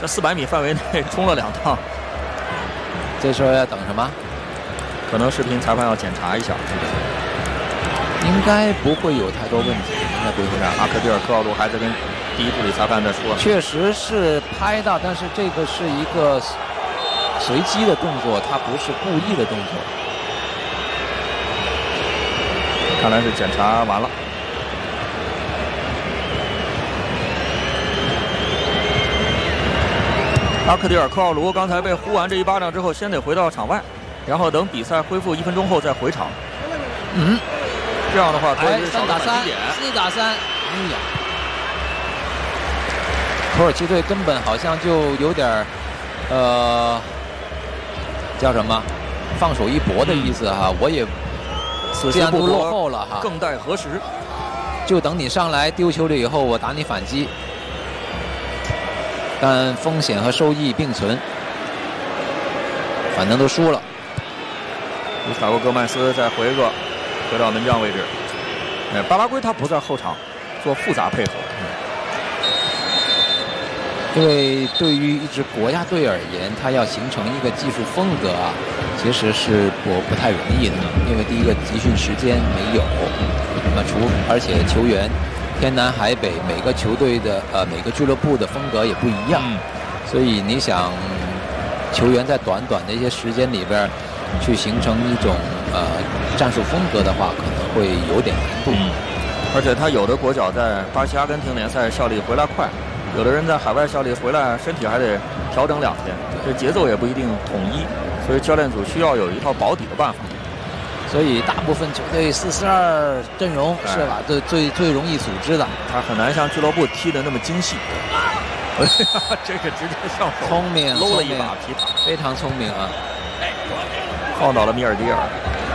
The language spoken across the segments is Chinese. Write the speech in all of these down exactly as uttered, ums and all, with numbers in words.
在四百米范围内冲了两趟。 这时候要等什么？ 可能视频裁判要检查一下。 应该不会有太多问题，应该不会。 阿克蒂尔科奥卢还在跟第一助理裁判在说， 确实是拍到，但是这个是一个随机的动作，它不是故意的动作。 看来是检查完了。阿克蒂尔科奥卢刚才被呼完这一巴掌之后，先得回到场外，然后等比赛恢复一分钟后再回场。 嗯， 这样的话， 哎，三打三，四打三，哎呀，土耳其队根本好像就有点呃，叫什么，放手一搏的意思哈。我也这样都落后了哈， 更待何时？ 就等你上来丢球了以后，我打你反击。但风险和收益并存，反正都输了。 乌斯塔国戈麦斯再回个，回到门将位置。哎，巴拉圭他不在后场做复杂配合， 因为对于一支国家队而言，他要形成一个技术风格啊，其实是不不太容易的。因为第一个集训时间没有，那么除而且球员。天南海北，每个球队的呃每个俱乐部的风格也不一样，嗯、所以你想球员在短短的一些时间里边去形成一种呃战术风格的话，可能会有点难度。 嗯、而且他有的国脚在巴西、阿根廷联赛效力回来快，有的人在海外效力回来身体还得调整两天，这节奏也不一定统一，所以教练组需要有一套保底的办法。 所以大部分球队四四二阵容是吧？最最最容易组织的， 他很难像俱乐部踢得那么精细。这个直接上手， 聪明， 搂了一把皮塔， 非常聪明啊！ 放倒了米尔迪尔。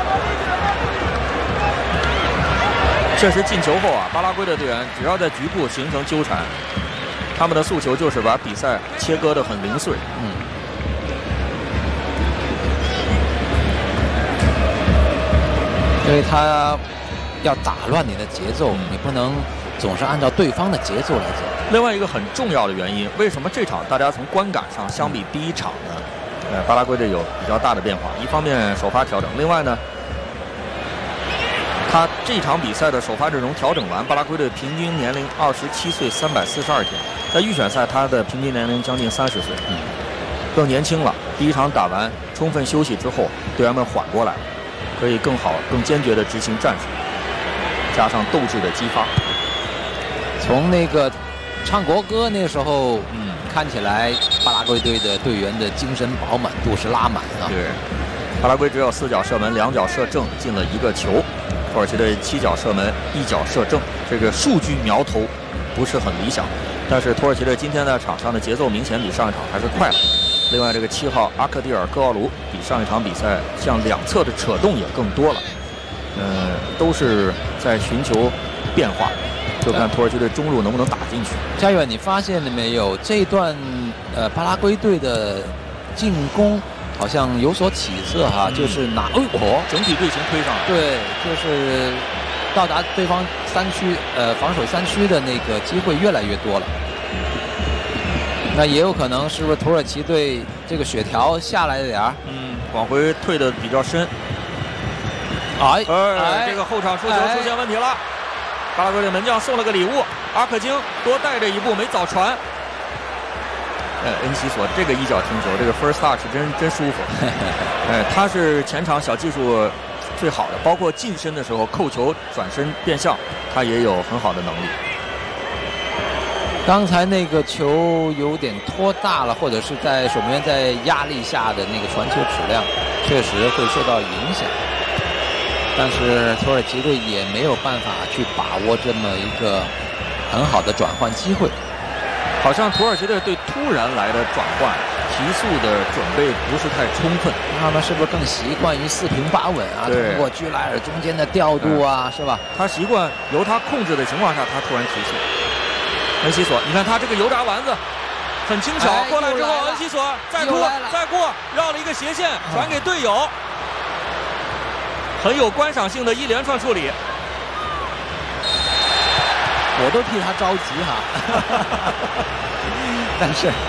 确实进球后啊，巴拉圭的队员只要在局部形成纠缠，他们的诉求就是把比赛切割得很零碎。嗯。 因为他要打乱你的节奏，你不能总是按照对方的节奏来走。 另外一个很重要的原因，为什么这场大家从观感上相比第一场呢？呃，巴拉圭队有比较大的变化。一方面首发调整，另外呢，他这场比赛的首发阵容调整完，巴拉圭队平均年龄二十七岁三百四十二天，在预选赛他的平均年龄将近三十岁，嗯，更年轻了。第一场打完，充分休息之后，队员们缓过来了。可以更好、更坚决地执行战术，加上斗志的激发。 从那个唱国歌那时候，嗯，看起来巴拉圭队的队员的精神饱满度是拉满了。 对，巴拉圭只有四脚射门，两脚射正，进了一个球。土耳其队七脚射门，一脚射正，这个数据苗头不是很理想。但是土耳其队今天在场上的节奏明显比上一场还是快了。另外，这个七号阿克蒂尔科奥卢比上一场比赛向两侧的扯动也更多了，嗯、呃，都是在寻求变化，就看土耳其队中路能不能打进去。 佳远，你发现了没有？这一段呃巴拉圭队的进攻好像有所起色哈，嗯、就是拿哦哦， 整体队形推上来， 对，就是到达对方三区呃防守三区的那个机会越来越多了。那也有可能是不是土耳其队这个血条下来了点儿？ 嗯，往回退的比较深。 哎哎，这个后场出球出现问题了。哎、巴拉圭的门将送了个礼物，阿克京多带着一步没早传。哎，恩西索这个一脚停球，这个 first touch 真真舒服。哎，他是前场小技术最好的，包括近身的时候扣球转身变向，他也有很好的能力。 刚才那个球有点拖大了，或者是在守门员在压力下的那个传球质量，确实会受到影响。但是土耳其队也没有办法去把握这么一个很好的转换机会。 好像土耳其队对突然来的转换提速的准备不是太充分， 他们是不是更习惯于四平八稳啊？通过居莱尔中间的调度啊，是吧？ 他习惯由他控制的情况下，他突然提速。恩西索，你看他这个油炸丸子很轻巧，过来之后，恩西索再突再过，绕了一个斜线传给队友，很有观赏性的一连串处理。 我都替他着急哈，但是